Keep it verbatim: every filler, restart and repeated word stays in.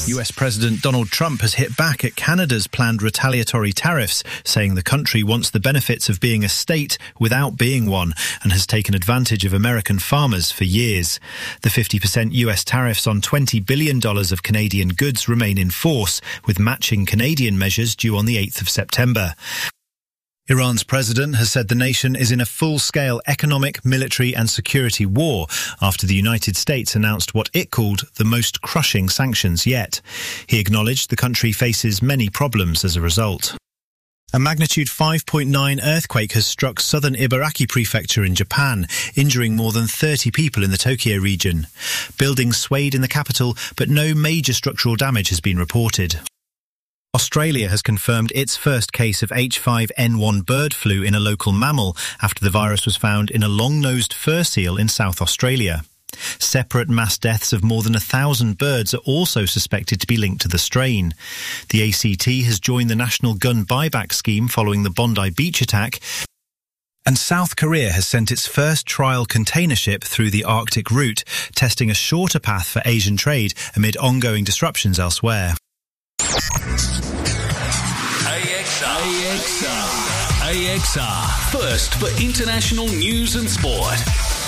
U S President Donald Trump has hit back at Canada's planned retaliatory tariffs, saying the country wants the benefits of being a state without being one, and has taken advantage of American farmers for years. The fifty percent U S tariffs on twenty billion dollars of Canadian goods remain in force, with matching Canadian measures due on the eighth of September. Iran's president has said the nation is in a full-scale economic, military and security war after the United States announced what it called the most crushing sanctions yet. He acknowledged the country faces many problems as a result. A magnitude five point nine earthquake has struck southern Ibaraki prefecture in Japan, injuring more than thirty people in the Tokyo region. Buildings swayed in the capital, but no major structural damage has been reported. Australia has confirmed its first case of H five N one bird flu in a local mammal after the virus was found in a long-nosed fur seal in South Australia. Separate mass deaths of more than a thousand birds are also suspected to be linked to the strain. The A C T has joined the National Gun Buyback Scheme following the Bondi Beach attack, and South Korea has sent its first trial container ship through the Arctic route, testing a shorter path for Asian trade amid ongoing disruptions elsewhere. A X R. A X R. A X R. First for international news and sport.